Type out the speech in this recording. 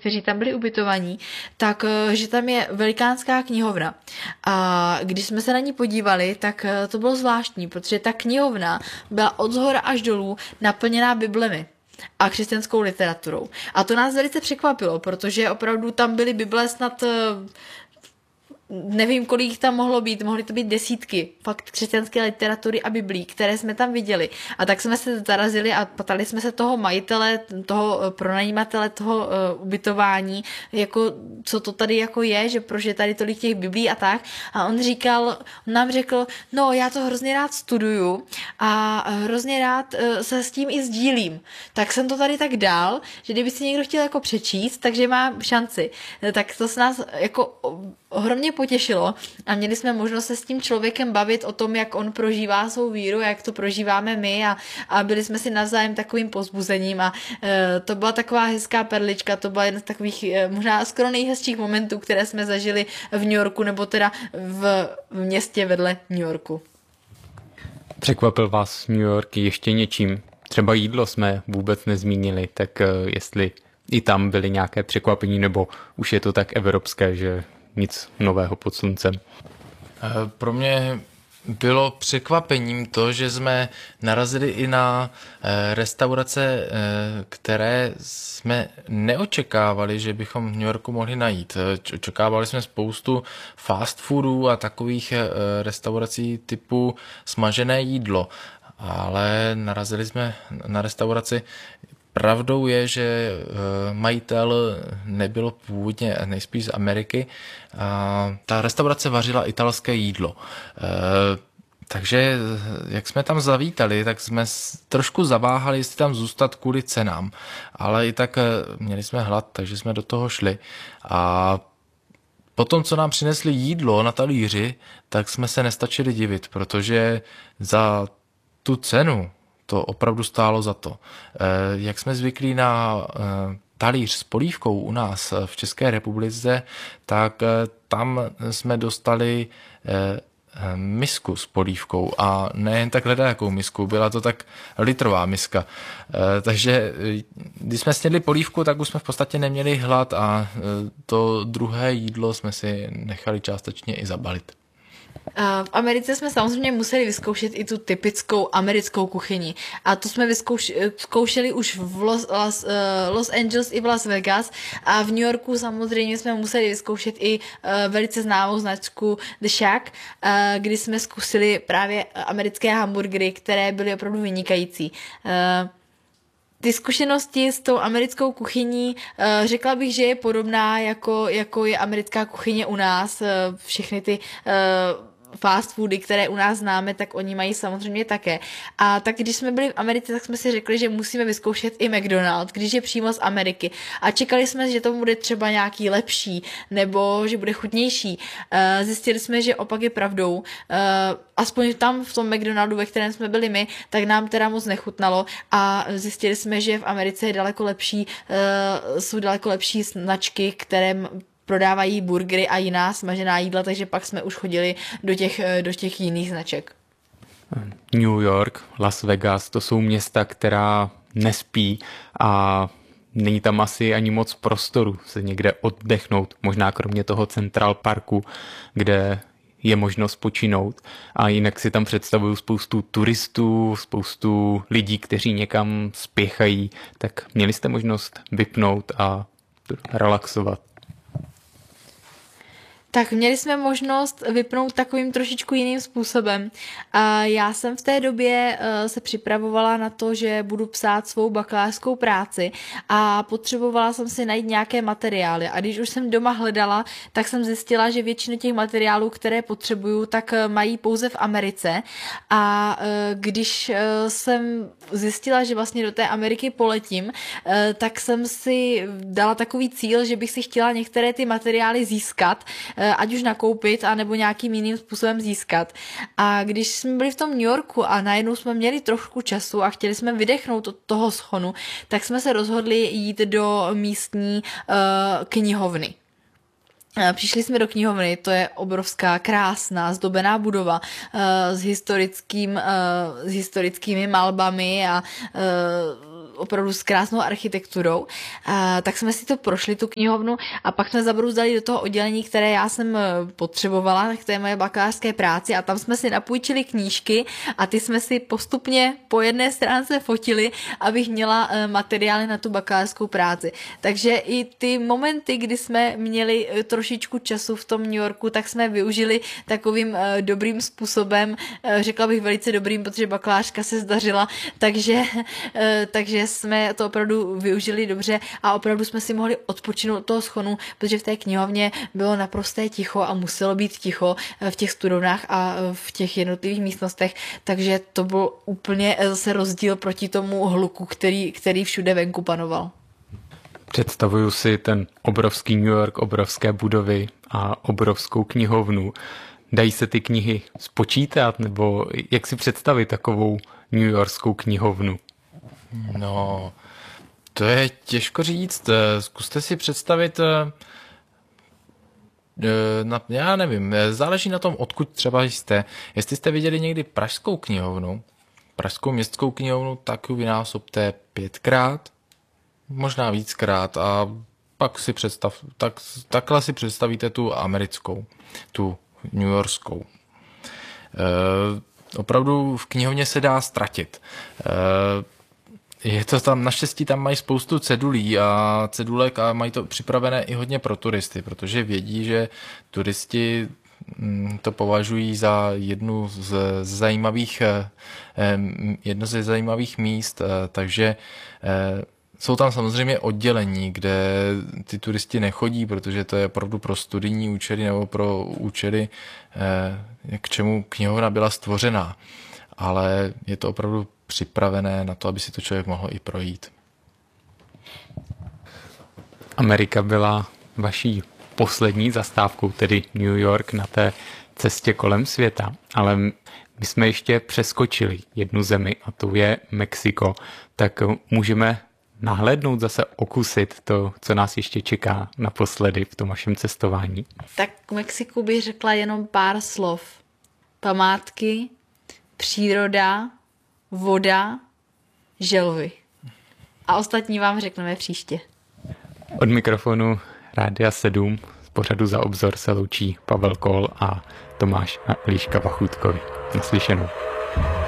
kteří tam byli ubytovaní, tak že tam je velikánská knihovna. A když jsme se na ní podívali, tak to bylo zvláštní, protože ta knihovna byla od zhora až dolů naplněná biblemi a křesťanskou literaturou. A to nás velice překvapilo, protože opravdu tam byly bible snad nevím, kolik jich tam mohly to být desítky fakt křesťanské literatury a biblí, které jsme tam viděli. A tak jsme se zarazili a ptali jsme se toho majitele, toho pronajímatele toho ubytování, jako co to tady jako je, že proč je tady tolik těch biblí a tak. A on nám řekl, no já to hrozně rád studuju a hrozně rád se s tím i sdílím. Tak jsem to tady tak dal, že kdyby si někdo chtěl jako přečíst, takže má šanci. Tak to se nás jako ohromně potěšilo a měli jsme možnost se s tím člověkem bavit o tom, jak on prožívá svou víru, jak to prožíváme my a byli jsme si navzájem takovým povzbuzením a to byla taková hezká perlička, to byla jeden z takových možná skoro nejhezčích momentů, které jsme zažili v New Yorku nebo teda v městě vedle New Yorku. Překvapil vás New York ještě něčím? Třeba jídlo jsme vůbec nezmínili, tak jestli i tam byly nějaké překvapení, nebo už je to tak evropské, že nic nového pod sluncem. Pro mě bylo překvapením to, že jsme narazili i na restaurace, které jsme neočekávali, že bychom v New Yorku mohli najít. Očekávali jsme spoustu fast foodů a takových restaurací typu smažené jídlo, ale narazili jsme na restauraci. Pravdou je, že majitel nebyl původně nejspíš z Ameriky. Ta restaurace vařila italské jídlo. Takže jak jsme tam zavítali, tak jsme trošku zaváhali, jestli tam zůstat kvůli cenám. Ale i tak měli jsme hlad, takže jsme do toho šli. A potom, co nám přinesli jídlo na talíři, tak jsme se nestačili divit, protože za tu cenu to opravdu stálo za to. Jak jsme zvyklí na talíř s polívkou u nás v České republice, tak tam jsme dostali misku s polívkou a nejen tak ledajakou misku, byla to tak litrová miska. Takže když jsme snědli polívku, tak už jsme v podstatě neměli hlad a to druhé jídlo jsme si nechali částečně i zabalit. V Americe jsme samozřejmě museli vyzkoušet i tu typickou americkou kuchyni. A to jsme zkoušeli už v Los Angeles i v Las Vegas. A v New Yorku samozřejmě jsme museli vyzkoušet i velice známou značku The Shack, kdy jsme zkusili právě americké hamburgery, které byly opravdu vynikající. Ty zkušenosti s tou americkou kuchyní, řekla bych, že je podobná, jako je americká kuchyně u nás. Všechny ty fast foody, které u nás známe, tak oni mají samozřejmě také. A tak když jsme byli v Americe, tak jsme si řekli, že musíme vyzkoušet i McDonald's, když je přímo z Ameriky. A čekali jsme, že to bude třeba nějaký lepší, nebo že bude chutnější. Zjistili jsme, že opak je pravdou. Aspoň tam v tom McDonaldu, ve kterém jsme byli my, tak nám teda moc nechutnalo a zjistili jsme, že v Americe je jsou daleko lepší značky, které prodávají burgery a jiná smažená jídla, takže pak jsme už chodili do těch jiných značek. New York, Las Vegas, to jsou města, která nespí a není tam asi ani moc prostoru se někde oddechnout, možná kromě toho Central Parku, kde je možnost počinout. A jinak si tam představuju spoustu turistů, spoustu lidí, kteří někam spěchají, tak měli jste možnost vypnout a relaxovat. Tak měli jsme možnost vypnout takovým trošičku jiným způsobem. A já jsem v té době se připravovala na to, že budu psát svou bakalářskou práci a potřebovala jsem si najít nějaké materiály. A když už jsem doma hledala, tak jsem zjistila, že většinu těch materiálů, které potřebuju, tak mají pouze v Americe. A když jsem zjistila, že vlastně do té Ameriky poletím, tak jsem si dala takový cíl, že bych si chtěla některé ty materiály získat, ať už nakoupit, anebo nějakým jiným způsobem získat. A když jsme byli v tom New Yorku a najednou jsme měli trošku času a chtěli jsme vydechnout od toho schonu, tak jsme se rozhodli jít do místní knihovny. Přišli jsme do knihovny, to je obrovská, krásná, zdobená budova s historickými malbami a opravdu s krásnou architekturou, tak jsme si to prošli, tu knihovnu, a pak jsme zabrouzdali do toho oddělení, které já jsem potřebovala k té moje bakalářské práci, a tam jsme si napůjčili knížky a ty jsme si postupně po jedné stránce fotili, abych měla materiály na tu bakalářskou práci. Takže i ty momenty, kdy jsme měli trošičku času v tom New Yorku, tak jsme využili takovým dobrým způsobem, řekla bych velice dobrým, protože bakalářka se zdařila, takže jsme to opravdu využili dobře a opravdu jsme si mohli odpočinout od toho schonu, protože v té knihovně bylo naprosté ticho a muselo být ticho v těch studovnách a v těch jednotlivých místnostech, takže to byl úplně zase rozdíl proti tomu hluku, který všude venku panoval. Představuju si ten obrovský New York, obrovské budovy a obrovskou knihovnu. Dají se ty knihy spočítat, nebo jak si představit takovou newyorskou knihovnu? No, to je těžko říct. Zkuste si představit, já nevím, záleží na tom, odkud třeba jste. Jestli jste viděli někdy pražskou knihovnu, pražskou městskou knihovnu, tak ji vynásobte 5krát, možná víckrát, a pak si takhle si představíte tu americkou, tu newyorskou. Opravdu v knihovně se dá ztratit. Je to tam, naštěstí tam mají spoustu cedulí a cedulek a mají to připravené i hodně pro turisty, protože vědí, že turisti to považují za jedno ze zajímavých míst, takže jsou tam samozřejmě oddělení, kde ty turisti nechodí, protože to je opravdu pro studijní účely nebo pro účely, k čemu knihovna byla stvořená. Ale je to opravdu připravené na to, aby si to člověk mohl i projít. Amerika byla vaší poslední zastávkou, tedy New York, na té cestě kolem světa, ale my jsme ještě přeskočili jednu zemi a to je Mexiko, tak můžeme nahlédnout, zase okusit to, co nás ještě čeká naposledy v tom vašem cestování. Tak k Mexiku bych řekla jenom pár slov. Památky, příroda, voda, želvy. A ostatní vám řekneme příště. Od mikrofonu Rádia 7 z pořadu Za obzor se loučí Pavel Kohl a Tomáš Eliška Vachutkovi. Naslyšenou.